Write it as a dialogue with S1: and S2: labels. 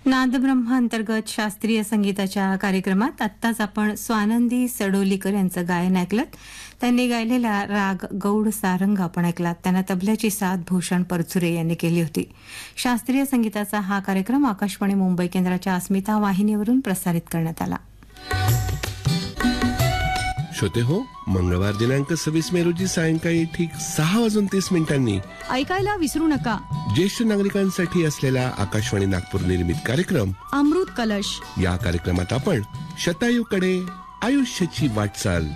S1: नादब्रह्म अंतर्गत शास्त्रीय संगीताच्या कार्यक्रमात आत्ताच आपण स्वानंदी सडोलीकर यांचं गायन ऐकलं. त्यांनी गायलेला राग गौड सारंग आपण ऐकलात. त्यांना तबल्याची साथ भूषण परचुरे यांनी केली होती. शास्त्रीय संगीताचा हा कार्यक्रम आकाशवाणी मुंबई केंद्राच्या अस्मिता वाहिनीवरून प्रसारित करण्यात आला.
S2: श्रोते हो, मंगळवार दिनांक 26 मे रोजी सायंकाळी ठीक 6:30
S3: ऐकायला विसरू नका.
S2: ज्येष्ठ नागरिकांसाठी असलेला आकाशवाणी नागपूर निर्मित कार्यक्रम
S3: अमृत कलश.
S2: या कार्यक्रमात आपण शतायूकडे आयुष्याची वाटचाल